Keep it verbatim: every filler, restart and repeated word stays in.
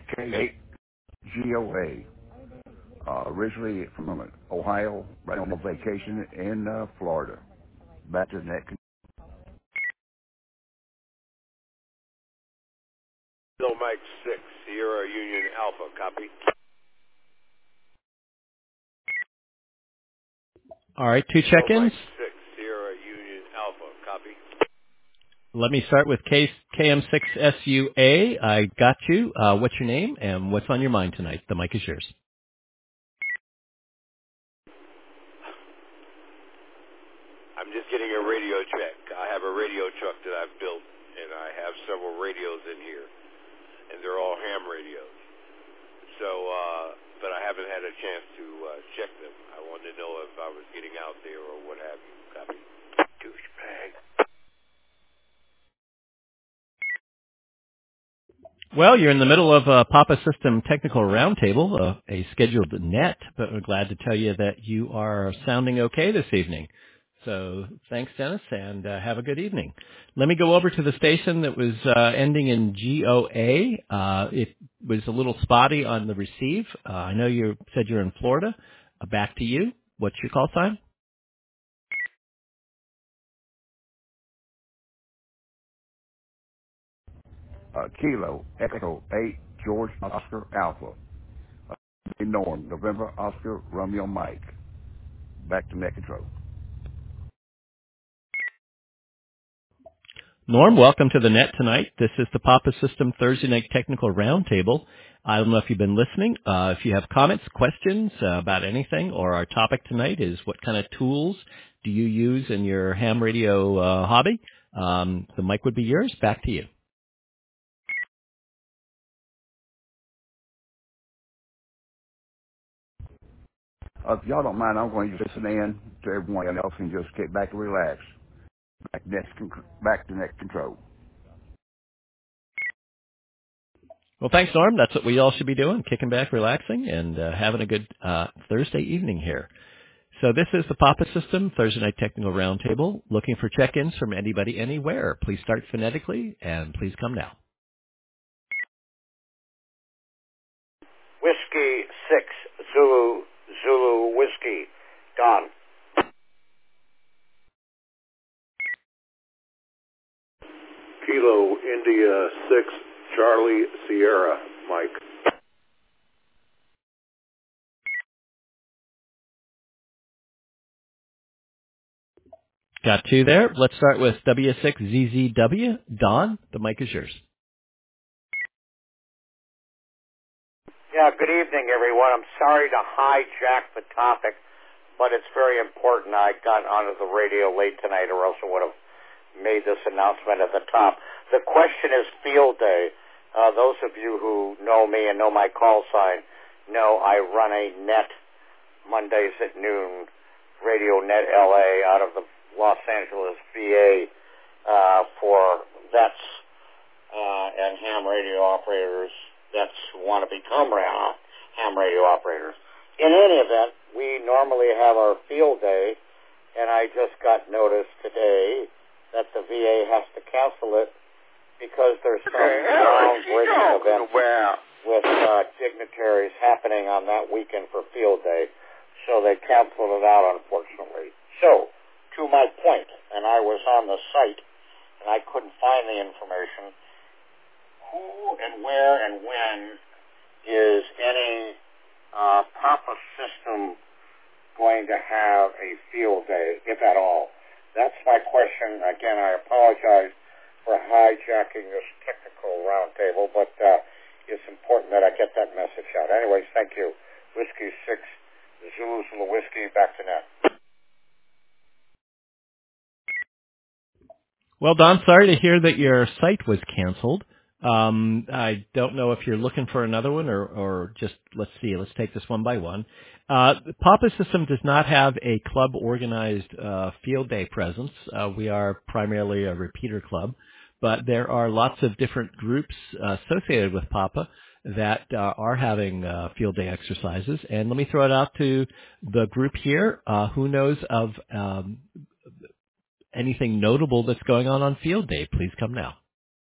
K eight G O A. Uh, originally from Ohio, right on vacation in uh, Florida. Back to the net. Kilo Mike six, Sierra Union Alpha, copy. All right, two Kilo check-ins. Mike six, Sierra Union Alpha, copy. Let me start with K- KM6SUA. I got you. Uh, what's your name and what's on your mind tonight? The mic is yours. I'm just getting a radio check. I have a radio truck that I've built, and I have several radios in here, and they're all ham radios. So, uh, but I haven't had a chance to uh, check them. I wanted to know if I was getting out there or what have you. Copy. Douchebag. Well, you're in the middle of a Papa System Technical Roundtable, uh, a scheduled net, but we're glad to tell you that you are sounding okay this evening. So thanks, Dennis, and uh, have a good evening. Let me go over to the station that was uh, ending in G O A. Uh, it was a little spotty on the receive. Uh, I know you said you're in Florida. Uh, back to you. What's your call sign? Uh, Kilo Echo eight George Oscar Alpha. Uh, Norm November Oscar Romeo Mike. Back to net control. Norm, welcome to the net tonight. This is the Papa System Thursday Night Technical Roundtable. I don't know if you've been listening. Uh, if you have comments, questions uh, about anything, or our topic tonight is what kind of tools do you use in your ham radio uh, hobby, um, the mic would be yours. Back to you. Uh, if y'all don't mind, I'm going to just listen in to everyone else and just get back and relax. Back to net, back to net control. Well, thanks, Norm. That's what we all should be doing, kicking back, relaxing, and uh, having a good uh, Thursday evening here. So this is the Papa System Thursday Night Technical Roundtable, looking for check-ins from anybody, anywhere. Please start phonetically, and please come now. Whiskey six, Zulu, Zulu Whiskey, Don. Kilo India six, Charlie Sierra, Mike. Got two there. Let's start with W six Z Z W. Don, the mic is yours. Yeah, good evening, everyone. I'm sorry to hijack the topic, but it's very important. I got onto the radio late tonight, or else I would have made this announcement at the top. The question is field day. Uh, those of you who know me and know my call sign know I run a net Mondays at noon, Radio Net L A out of the Los Angeles V A uh, for vets uh, and ham radio operators that want to become ham radio operators. In any event, we normally have our field day, and I just got notice today that the V A has to cancel it because there's some groundbreaking event with uh, dignitaries happening on that weekend for field day, so they canceled it out, unfortunately. So, to my point, and I was on the site, and I couldn't find the information, who and where and when is any uh, Papa System going to have a field day, if at all? That's my question. Again, I apologize for hijacking this technical roundtable, but uh, it's important that I get that message out. Anyways, thank you. Whiskey six, Zulu Zulu Whiskey, back to net. Well, Don, sorry to hear that your site was canceled. Um, I don't know if you're looking for another one or, or just, let's see, let's take this one by one. Uh, the Papa System does not have a club-organized uh, field day presence. Uh, we are primarily a repeater club, but there are lots of different groups uh, associated with Papa that uh, are having uh, field day exercises. And let me throw it out to the group here. Uh, who knows of um, anything notable that's going on on field day? Please come now.